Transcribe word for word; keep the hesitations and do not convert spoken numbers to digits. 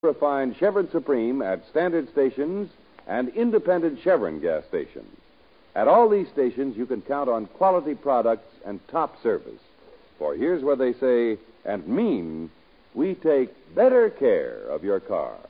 Refined Chevron Supreme at standard stations and independent Chevron gas stations. At all these stations, you can count on quality products and top service. For here's where they say and mean, we take better care of your car.